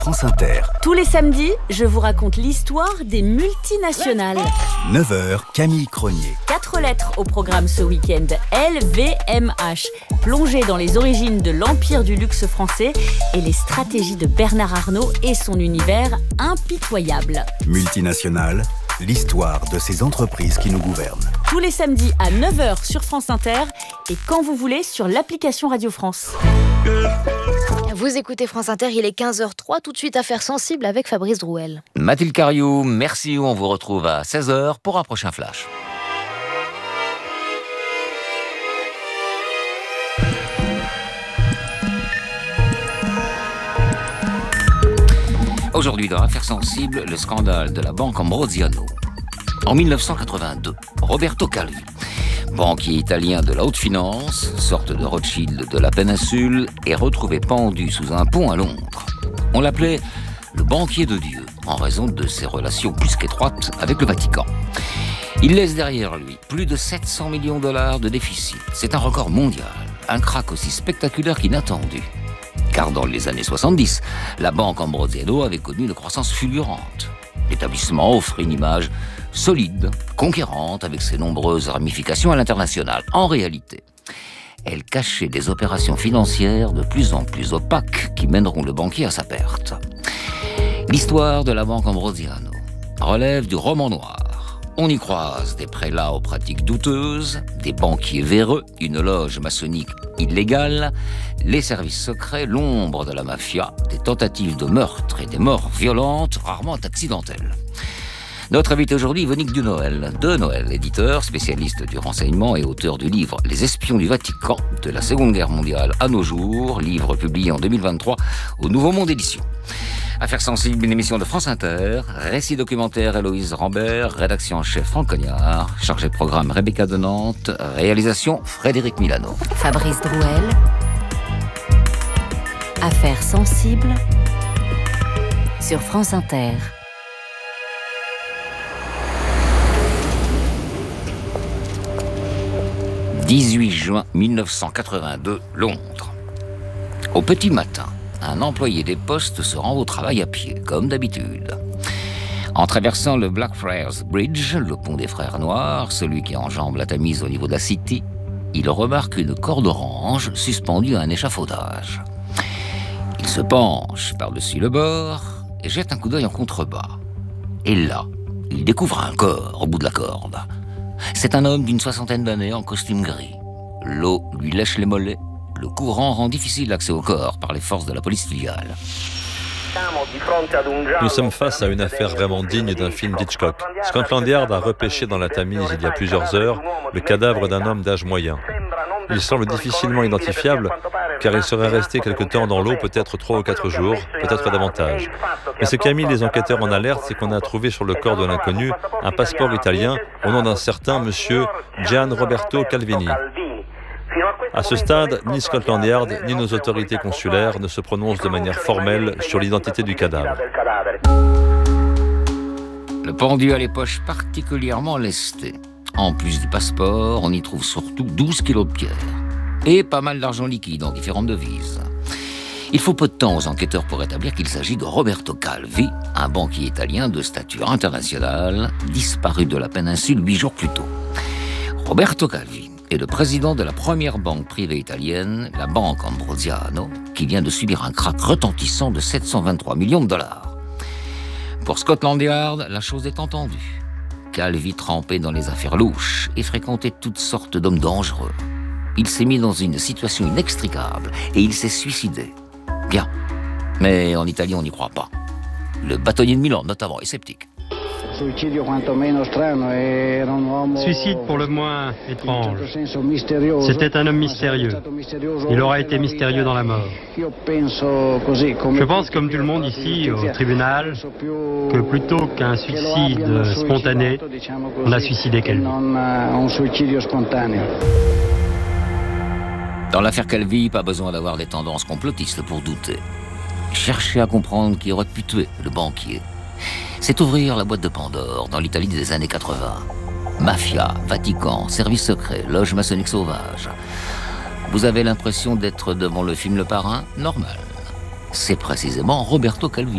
France Inter. Tous les samedis, je vous raconte l'histoire des multinationales. 9h, Camille Cronier. 4 lettres au programme ce week-end. LVMH. Plongée dans les origines de l'empire du luxe français et les stratégies de Bernard Arnault et son univers impitoyable. Multinationales, l'histoire de ces entreprises qui nous gouvernent. Tous les samedis à 9h sur France Inter et quand vous voulez sur l'application Radio France. Vous écoutez France Inter, il est 15h03, tout de suite Affaires sensibles avec Fabrice Drouel. Mathilde Cariou, merci, on vous retrouve à 16h pour un prochain flash. Aujourd'hui dans Affaires sensibles, le scandale de la banque Ambrosiano. En 1982, Roberto Calvi, banquier italien de la haute finance, sorte de Rothschild de la péninsule, est retrouvé pendu sous un pont à Londres. On l'appelait le banquier de Dieu, en raison de ses relations plus qu'étroites avec le Vatican. Il laisse derrière lui plus de 700 millions de dollars de déficit. C'est un record mondial, un krach aussi spectaculaire qu'inattendu. Car dans les années 70, la banque Ambrosiano avait connu une croissance fulgurante. L'établissement offre une image solide, conquérante, avec ses nombreuses ramifications à l'international. En réalité, elle cachait des opérations financières de plus en plus opaques qui mèneront le banquier à sa perte. L'histoire de la banque Ambrosiano relève du roman noir. On y croise des prélats aux pratiques douteuses, des banquiers véreux, une loge maçonnique illégale, les services secrets, l'ombre de la mafia, des tentatives de meurtre et des morts violentes, rarement accidentelles. Notre invité aujourd'hui, Vonique de Noël, éditeur, spécialiste du renseignement et auteur du livre « Les espions du Vatican, de la Seconde Guerre mondiale à nos jours », livre publié en 2023 au Nouveau Monde Éditions. Affaires sensibles, une émission de France Inter, récit documentaire Héloïse Rambert, rédaction en chef Franck Cognard, chargé de programme Rebecca de Nantes, réalisation Frédéric Milano. Fabrice Drouel. Affaires sensibles sur France Inter. « 18 juin 1982, Londres. Au petit matin, un employé des postes se rend au travail à pied, comme d'habitude. En traversant le Blackfriars Bridge, le pont des Frères Noirs, celui qui enjambe la Tamise au niveau de la City, il remarque une corde orange suspendue à un échafaudage. Il se penche par-dessus le bord et jette un coup d'œil en contrebas. Et là, il découvre un corps au bout de la corde. C'est un homme d'une 60aine d'années en costume gris. L'eau lui lèche les mollets. Le courant rend difficile l'accès au corps par les forces de la police fluviale. Nous sommes face à une affaire vraiment digne d'un film d'Hitchcock. Scotland Yard a repêché dans la Tamise il y a plusieurs heures le cadavre d'un homme d'âge moyen. Il semble difficilement identifiable car il serait resté quelque temps dans l'eau, peut-être 3 ou 4 jours, peut-être davantage. Mais ce qui a mis les enquêteurs en alerte, c'est qu'on a trouvé sur le corps de l'inconnu un passeport italien au nom d'un certain monsieur Gian Roberto Calvini. À ce stade, ni Scotland Yard ni nos autorités consulaires ne se prononcent de manière formelle sur l'identité du cadavre. Le pendu a les poches particulièrement lestées. En plus du passeport, on y trouve surtout 12 kilos de pierre. Et pas mal d'argent liquide en différentes devises. Il faut peu de temps aux enquêteurs pour établir qu'il s'agit de Roberto Calvi, un banquier italien de stature internationale, disparu de la péninsule 8 jours plus tôt. Roberto Calvi est le président de la première banque privée italienne, la banque Ambrosiano, qui vient de subir un krach retentissant de 723 millions de dollars. Pour Scotland Yard, la chose est entendue. Calvi trempait dans les affaires louches et fréquentait toutes sortes d'hommes dangereux. Il s'est mis dans une situation inextricable et il s'est suicidé. Bien, mais en Italie on n'y croit pas. Le bâtonnier de Milan notamment est sceptique. Suicide pour le moins étrange. C'était un homme mystérieux. Il aura été mystérieux dans la mort. Je pense, comme tout le monde ici, au tribunal, que plutôt qu'un suicide spontané, on a suicidé quelqu'un. Dans l'affaire Calvi, pas besoin d'avoir des tendances complotistes pour douter. Chercher à comprendre qui aurait pu tuer le banquier. C'est ouvrir la boîte de Pandore dans l'Italie des années 80. Mafia, Vatican, services secrets, loge maçonnique sauvage. Vous avez l'impression d'être devant le film Le Parrain ? Normal. C'est précisément Roberto Calvi